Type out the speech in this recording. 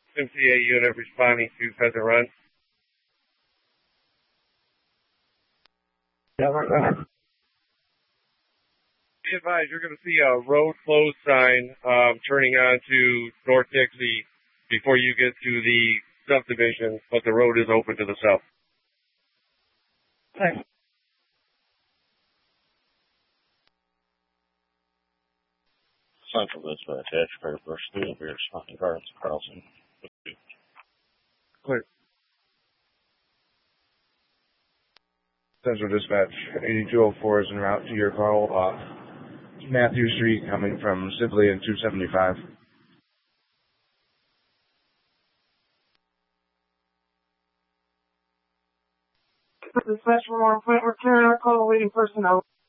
MCA unit responding to Pheasant Run. Yeah, right. Be advised, you're going to see a road closed sign turning onto North Dixie before you get to the subdivision, but the road is open to the south. Thanks. Central Dispatch, Ashbury, Brush, Steel, Beer, Smoking Guards, Carlson. Clear. Central Dispatch, 8204 is en route to your call off Matthew Street coming from Sibley and 275. Dispatch for more point. We're carrying our call, waiting personnel.